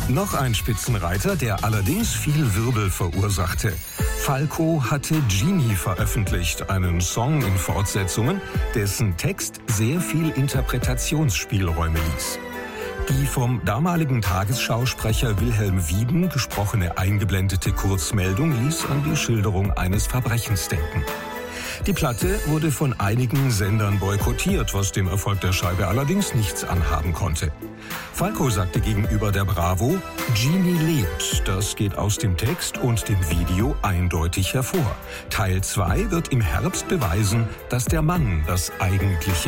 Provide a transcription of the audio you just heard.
Noch ein Spitzenreiter, der allerdings viel Wirbel verursachte. Falco hatte Genie veröffentlicht, einen Song in Fortsetzungen, dessen Text sehr viel Interpretationsspielräume ließ. Die vom damaligen Tagesschausprecher Wilhelm Wieden gesprochene eingeblendete Kurzmeldung ließ an die Schilderung eines Verbrechens denken. Die Platte wurde von einigen Sendern boykottiert, was dem Erfolg der Scheibe allerdings nichts anhaben konnte. Falco sagte gegenüber der Bravo, Genie lebt. Das geht aus dem Text und dem Video eindeutig hervor. Teil 2 wird im Herbst beweisen, dass der Mann das eigentliche